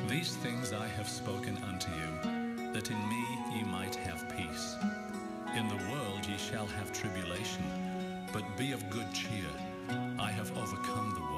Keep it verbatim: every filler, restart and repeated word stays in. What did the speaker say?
These things I have spoken unto you, that in me ye might have peace. In the world ye shall have tribulation, but be of good cheer. I have overcome the world.